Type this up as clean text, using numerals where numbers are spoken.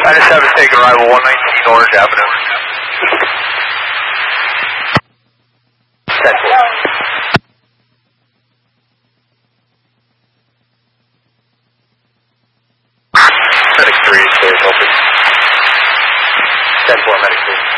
I just have to take arrival 119 Orange Avenue. Central. Medic 3 is open. 10-4, Medic 3.